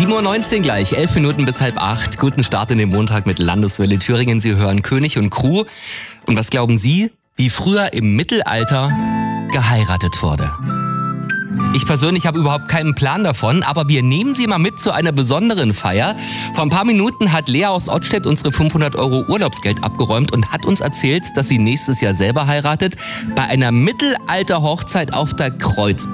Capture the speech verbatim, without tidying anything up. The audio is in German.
sieben Uhr neunzehn gleich, elf Minuten bis halb acht. Guten Start in den Montag mit Landeswelle Thüringen. Sie hören König und Crew. Und was glauben Sie, wie früher im Mittelalter geheiratet wurde? Ich persönlich habe überhaupt keinen Plan davon, aber wir nehmen Sie mal mit zu einer besonderen Feier. Vor ein paar Minuten hat Lea aus Ottstedt unsere fünfhundert Euro Urlaubsgeld abgeräumt und hat uns erzählt, dass sie nächstes Jahr selber heiratet bei einer Mittelalter-Hochzeit auf der Kreuzburg.